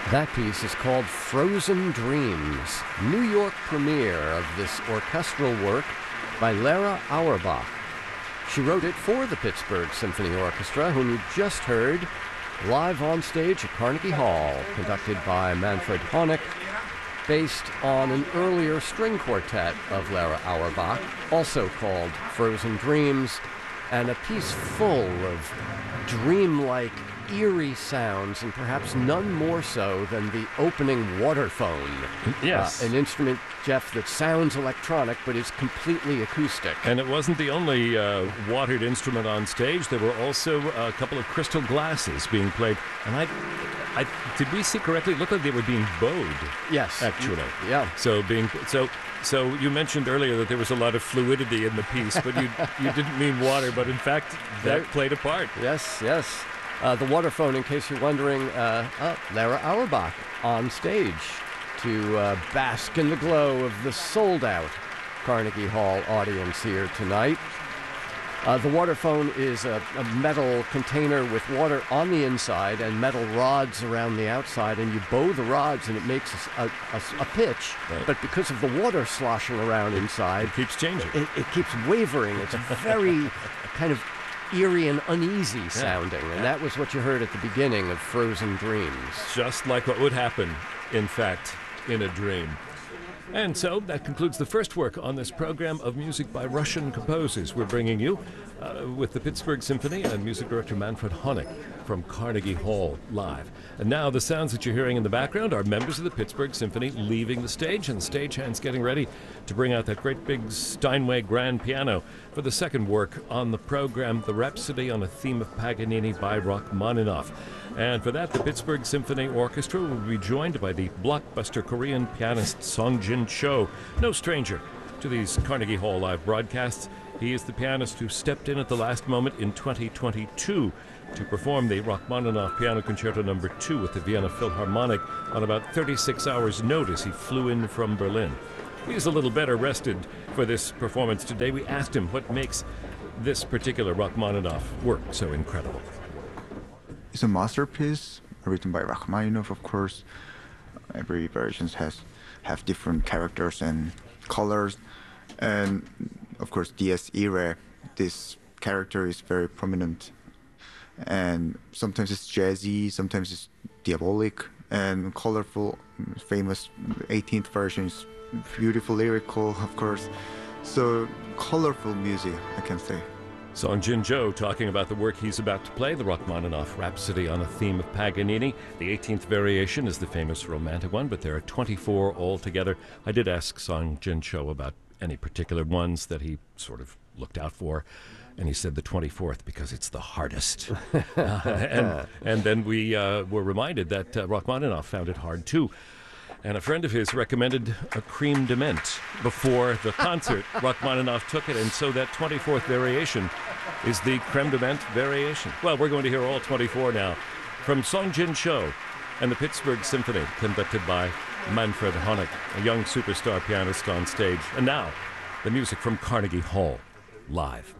That piece is called Frozen Dreams, New York premiere of this orchestral work by Lara Auerbach. She wrote it for the Pittsburgh Symphony Orchestra, whom you just heard live on stage at Carnegie Hall, conducted by Manfred Honeck, based on an earlier string quartet of Lara Auerbach, also called Frozen Dreams, and a piece full of dreamlike, eerie sounds, and perhaps none more so than the opening waterphone. Yes. An instrument, Jeff, that sounds electronic but is completely acoustic. And it wasn't the only watered instrument on stage. There were also a couple of crystal glasses being played. And I did we see correctly? It looked like they were being bowed. Yes. Actually. Yeah. So you mentioned earlier that there was a lot of fluidity in the piece, but you didn't mean water, but in fact that played a part. Yes, yes. The waterphone, in case you're wondering, Lara Auerbach on stage to bask in the glow of the sold-out Carnegie Hall audience here tonight. The waterphone is a metal container with water on the inside and metal rods around the outside, and you bow the rods and it makes a pitch, right. But because of the water sloshing around inside, it keeps changing. It keeps wavering. It's very kind of eerie and uneasy sounding, and that was what you heard at the beginning of Frozen Dreams. Just like what would happen, in fact, in a dream. And so that concludes the first work on this program of music by Russian composers we're bringing you with the Pittsburgh Symphony and music director Manfred Honeck from Carnegie Hall live. And now the sounds that you're hearing in the background are members of the Pittsburgh Symphony leaving the stage, and the stagehands getting ready to bring out that great big Steinway grand piano for the second work on the program, the Rhapsody on a Theme of Paganini by Rachmaninoff. And for that, the Pittsburgh Symphony Orchestra will be joined by the blockbuster Korean pianist Song Jin Cho, no stranger to these Carnegie Hall live broadcasts. He is the pianist who stepped in at the last moment in 2022 to perform the Rachmaninoff Piano Concerto No. 2 with the Vienna Philharmonic on about 36 hours' notice. He flew in from Berlin. He's a little better rested for this performance today. We asked him what makes this particular Rachmaninoff work so incredible. It's a masterpiece written by Rachmaninoff, of course. Every version have different characters and colors. And of course, Diaz era, this character is very prominent. And sometimes it's jazzy, sometimes it's diabolic and colorful. Famous 18th version is beautiful, lyrical, of course. So colorful music, I can say. Song Jin Cho talking about the work he's about to play, the Rachmaninoff Rhapsody on a Theme of Paganini. The 18th variation is the famous romantic one, but there are 24 altogether. I did ask Song Jin Cho about any particular ones that he sort of looked out for, and he said the 24th because it's the hardest. And then we were reminded that Rachmaninoff found it hard too. And a friend of his recommended a creme de menthe before the concert. Rachmaninoff took it, and so that 24th variation is the creme de menthe variation. Well, we're going to hear all 24 now from Song Jin Cho and the Pittsburgh Symphony, conducted by Manfred Honeck, a young superstar pianist on stage. And now, the music from Carnegie Hall, live.